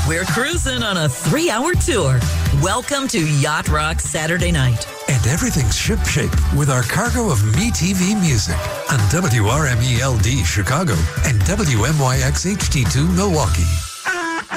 We're cruising on a 3-hour tour. Welcome to Yacht Rock Saturday Night. And everything's shipshape with our cargo of MeTV music on WRMELD Chicago and WMYX HD2 Milwaukee.